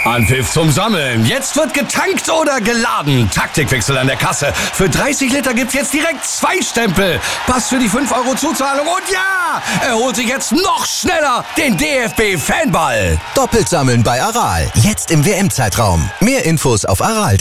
Anpfiff zum Sammeln. Jetzt wird getankt oder geladen. Taktikwechsel an der Kasse. Für 30 Liter gibt's jetzt direkt 2 Stempel. Pass für die 5 € Zuzahlung und ja, er holt sich jetzt noch schneller den DFB-Fanball. Doppelt sammeln bei Aral. Jetzt im WM-Zeitraum. Mehr Infos auf aral.de.